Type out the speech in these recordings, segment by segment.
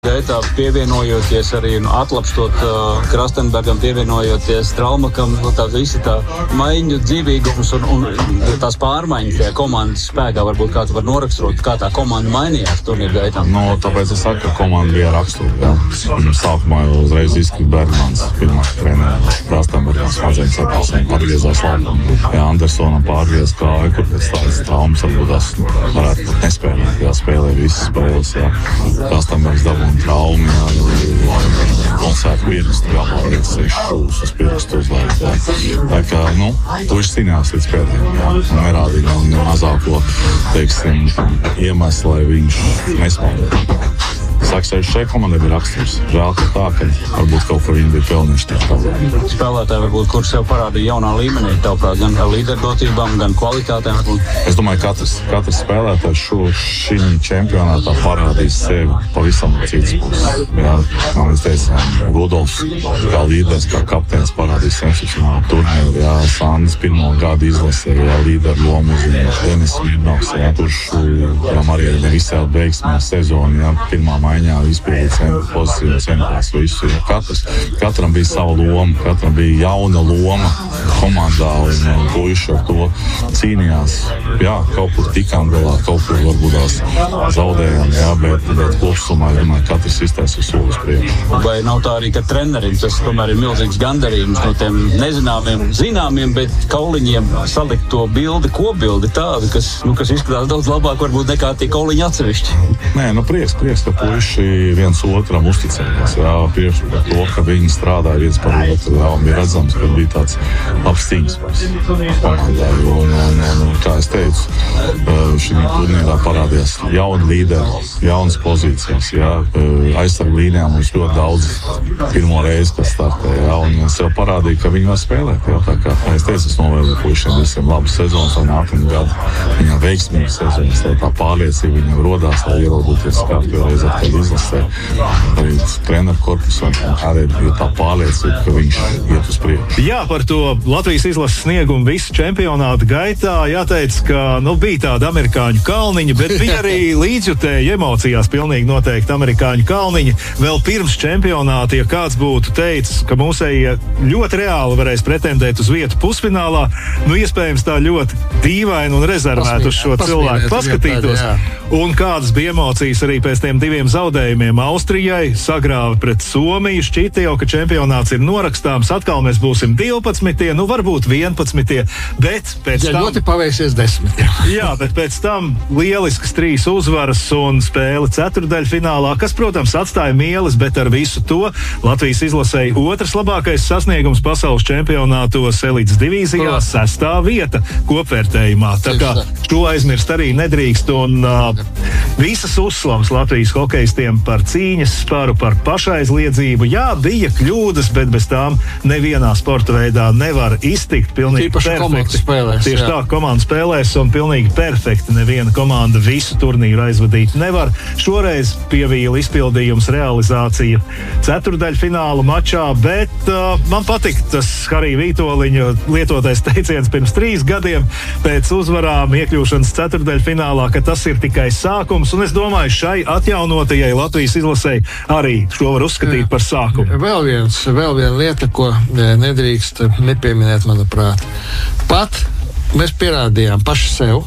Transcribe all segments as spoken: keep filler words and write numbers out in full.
gaitā pievienojoties arī nu, atlapstot uh, Krastenbergam, pievienojoties Traumakam, nu, tā visi tā maiņu dzīvīgums un, un tās pārmaiņas tajā komandas spēkā, varbūt kā tu var noraksturot, kā tā komanda mainījās turnīru gaitā. No, tāpēc es saku, ka komanda bija rakstura. Jā. Sākumā jau uzreiz izkrīt Bergmans, pirmā trenēra Krastenbergam, smadzenes atpasēm, atgriezās labi. Jā, Andersonam pārgriez kāju, kur pēc tādas traumas varbūt tās varētu pat nespēlēt. Jā, spēlē visas spēles, jā. Krastenbergs dabū traumi, jā, koncertu pirkstu, jāpārliec seši šūs uz pirkstu uzlaid, jā. Tā kā, nu, tu viņš cīnījās līdz pēdējiem, jā, un nerādīja ne mazāko, teiksim, iemeslu, lai viņš nespēlē. Saka, arī šai komandai bija raksturs. Žēl, ka tā, ka varbūt kaut kur viņi bija pelnījuši tik tālāk. Spēlētāji varbūt, kurš sev parādīja jaunā līmenī, tavuprāt, gan ar līderdotībām, gan kvalitātēm. Un... Es domāju, ka katrs, katrs spēlētājs šo šī čempionātā parādīs sevi pavisam no citas puses. Jā, kā mēs teicām, Rudolfs kā līderis, kā kapteinis parādīs sensacionālu turnīru. Jā, Sandis pirmo gadu izlasē, jā, līderu lomu uzņēma Denis Smirnovs, jā, kurš, jā, arī ne visai veiksmē sezonu, jā, pirmā maiņā izpildīt centra pozīciju, centrās visu. Katrs, katram bija sava loma, katram bija jauna loma komandā, un, un puiši ar to cīnījās. Jā, kaut kur tikām galā, kaut kur varbūt tās zaudējām, jā, bet, bet kopsumā, domāju, katrs iztaisa solis priekšu. Vai nav tā arī, ka trenerim tas tomēr ir milzīgs gandarījums no tiem nezināmiem, zināmiem, bet kauliņiem salikt to bildi, kopbildi tādu, kas, nu, kas izskatās daudz labāk varbūt nekā tie kauliņi atsevišķi? Nē, nu prieks, prieks, ka puiši viens otram uzticējās, jā, priekš par to, ka viņi strādāja viens par otru, jā, un bija redzams, ka bija tāds labs cīņas komandai, un, un, un, kā es teicu, šī turnīrā parādījās jauni līderi, jaunas pozīcijas, jā, aizsargu līnijā mums ļoti daudz pirmo reizi, kas startē, jā, un sev parādīja, ka viņi var spēlēt, jā, tā kā es teicu, es novēlu puišiem visiem labu sezonu, un nākamā gada viņam veiksmīgu sezonu, tā, tā pārliecība viņam rodās, lai ierodoties kārtībā reiz atkal izlasē, arī treneru korpusam, arī ir tā pārliecība, ka viņš iet uz priekšu. Jā, par to Latvijas izlases sniegumu visu čempionātu gaitā jāteic, ka, nu, bija tāda amerikāņu kalniņa, bet bija arī līdzjutēji emocijās pilnīgi noteikti amerikāņu kalniņa. Vēl pirms čempionāta, ja kāds būtu teicis, ka mūsējie ļoti reāli varēs pretendēt uz vietu pusfinālā, nu, iespējams tā ļoti dīvaini un rezervēt uz šo cilvēku paskatītos. Un kādas bija emocijas arī pēc tiem diviem zaudējumiem Austrijai, sagrāva pret Somiju, šķita jau, ka čempionāts ir norakstāms, atkal mēs būsim divpadsmitie, nu varbūt vienpadsmitie, bet pēc ja tam... ļoti paveiksies desmitie. Jā, bet pēc tam lieliskas trīs uzvaras un spēle ceturdaļfinālā, kas, protams, atstāja mieles, bet ar visu to Latvijas izlasēja otrs labākais sasniegums pasaules čempionātos elites divīzijā, sestā vieta kopvērtējumā. Tā kā šo aizmirst arī nedrīkst, un uh, visas uzslavas Latvijas hokejistiem par cīņas sparu, par pašaizliedzību. Jā, bija kļūdas, bet bez tām nevienā sporta veidā nevar iztikt pilnīgi perfekti. Spēlēs, Tieši jā. tā, komanda spēlēs un pilnīgi perfekti neviena komanda visu turnīru aizvadīt nevar. Šoreiz pievīla izpildījums realizācija ceturdaļfināla mačā, bet uh, man patika tas Harija Vītoliņa lietotais teiciens pirms trīs gadiem pēc uzvarām iekļūšanas ceturdaļfinālā, ka tas ir tikai sākums, un es domāju, šai atjaunotajai Latvijas izlasēji arī šo var uzskatīt par sākumu. Vēl viens, vēl viena lieta, ko nedrīkst nepieminēt, manuprāt. Pat mēs pierādījām paši sev,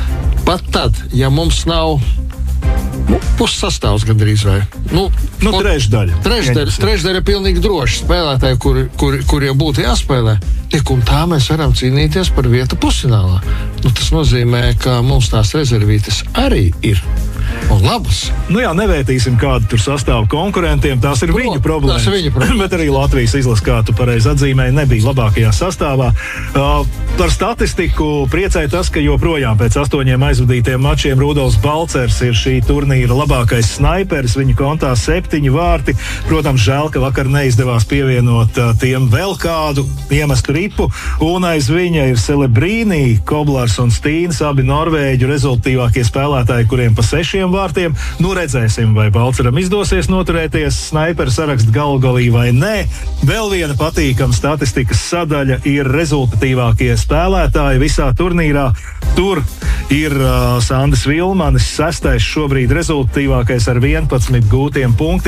pat tad, ja mums nav nu, pussastāvs gandrīz vai. Nu, nu trešdaļa. Trešdaļa, trešdaļa pilnīgi droši spēlētāji, kur, kur, kuriem būtu jāspēlē. Tik un tā mēs varam cīnīties par vietu pusfinālā. Nu, tas nozīmē, ka mums tās rezervītes arī ir. Un labas. Nu jā, nevērtīsim, kāda tur sastāv konkurentiem, tās ir Pro, viņu problēmas. tās ir viņu problēmas. Bet arī Latvijas izlase, kā tu pareizi atzīmēji, nebija labākajā sastāvā. Uh, par statistiku priecēja tas, ka joprojām pēc astoņiem aizvadītiem mačiem Rudolfs Balcers ir šī turnīra labākais snaiperis, viņa kontā septiņi vārti. Protams, žēl, ka vakar neizdevās pievienot uh, tiem vēl kādu iemestu ripu, un aiz viņa ir Celebrīni, Koblars un Stīns, abi norvēģu rezultīvākie spēlētāji, kuriem pa sešiem trim vārtiem. Nu redzēsim, vai Balceram izdosies noturēties snaiperu sarakstu galgalī vai nē. Vēl viena patīkama statistikas sadaļa ir rezultatīvākie spēlētāji visā turnīrā. Tur ir uh, Sandis Vilmanis, sestais šobrīd rezultatīvākais ar vienpadsmit gūtiem punktiem.